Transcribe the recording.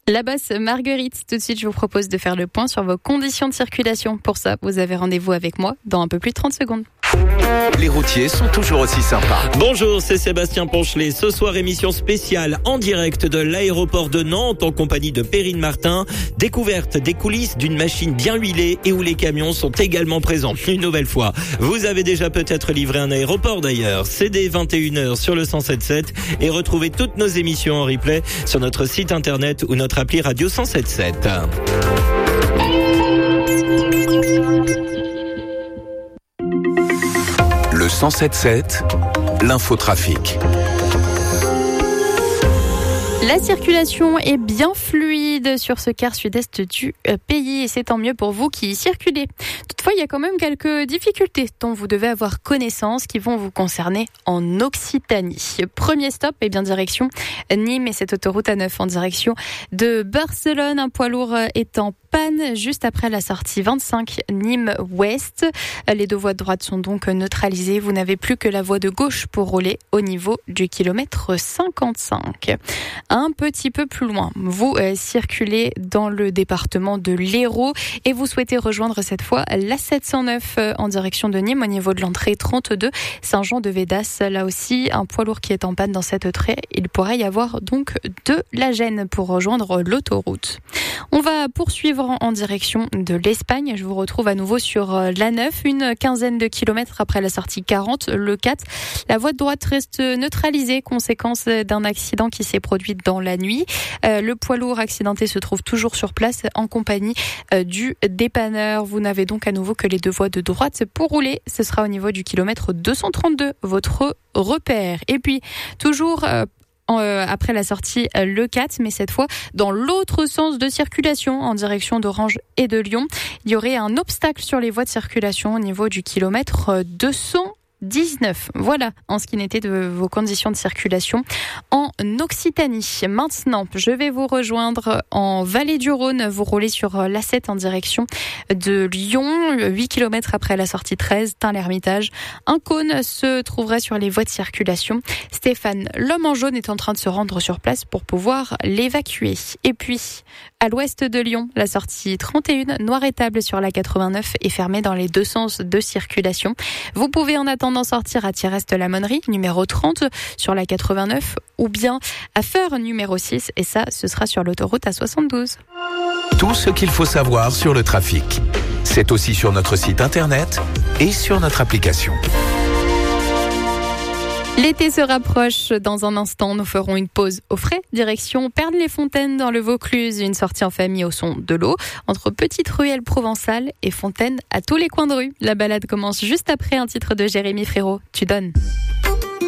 La bosse Marguerite, tout de suite je vous propose de faire le point sur vos conditions de circulation. Pour ça, vous avez rendez-vous avec moi dans un peu plus de 30 secondes. Les routiers sont toujours aussi sympas. Bonjour, c'est Sébastien Ponchelet. Ce soir, émission spéciale en direct de l'aéroport de Nantes en compagnie de Perrine Martin. Découverte des coulisses d'une machine bien huilée et où les camions sont également présents. Une nouvelle fois, vous avez déjà peut-être livré un aéroport d'ailleurs. C'est dès 21h sur le 107.7 et retrouvez toutes nos émissions en replay sur notre site internet ou notre appli Radio 107.7. Le 107.7, l'infotrafic. La circulation est bien fluide sur ce quart sud-est du pays et c'est tant mieux pour vous qui y circulez. Toutefois, il y a quand même quelques difficultés dont vous devez avoir connaissance qui vont vous concerner en Occitanie. Premier stop, direction Nîmes et cette autoroute A9 en direction de Barcelone. Un poids lourd est en panne juste après la sortie 25 Nîmes-Ouest. Les deux voies de droite sont donc neutralisées. Vous n'avez plus que la voie de gauche pour rouler au niveau du kilomètre 55. Un petit peu plus loin, vous circulez dans le département de l'Hérault et vous souhaitez rejoindre cette fois la 709 en direction de Nîmes au niveau de l'entrée 32 Saint-Jean-de-Védas. Là aussi, un poids lourd qui est en panne dans cette entrée. Il pourrait y avoir donc de la gêne pour rejoindre l'autoroute. On va poursuivre en direction de l'Espagne. Je vous retrouve à nouveau sur l'A9, une quinzaine de kilomètres après la sortie 40, le 4. La voie de droite reste neutralisée, conséquence d'un accident qui s'est produit dans la nuit. Le poids lourd accidenté se trouve toujours sur place en compagnie du dépanneur. Vous n'avez donc à nouveau que les deux voies de droite pour rouler. Ce sera au niveau du kilomètre 232, votre repère. Et puis, toujours après la sortie le 4, mais cette fois dans l'autre sens de circulation en direction d'Orange et de Lyon. Il y aurait un obstacle sur les voies de circulation au niveau du kilomètre 219. Voilà en ce qui n'était de vos conditions de circulation en Occitanie. Maintenant, je vais vous rejoindre en Vallée du Rhône. Vous roulez sur l'A7 en direction de Lyon, 8 km après la sortie 13, Tain-l'Hermitage. Un cône se trouverait sur les voies de circulation. Stéphane, l'homme en jaune, est en train de se rendre sur place pour pouvoir l'évacuer. Et puis, à l'ouest de Lyon, la sortie 31, Noiretable sur la 89 est fermée dans les deux sens de circulation. Vous pouvez en attendant sortir à Thirest-la-Monnerie, numéro 30 sur la 89, ou bien à Feur, numéro 6, et ça, ce sera sur l'autoroute A72. Tout ce qu'il faut savoir sur le trafic, c'est aussi sur notre site internet et sur notre application. L'été se rapproche. Dans un instant, nous ferons une pause au frais. Direction Perles-les-Fontaines dans le Vaucluse. Une sortie en famille au son de l'eau. Entre petite ruelle provençale et fontaine à tous les coins de rue. La balade commence juste après un titre de Jérémy Frérot. Tu donnes.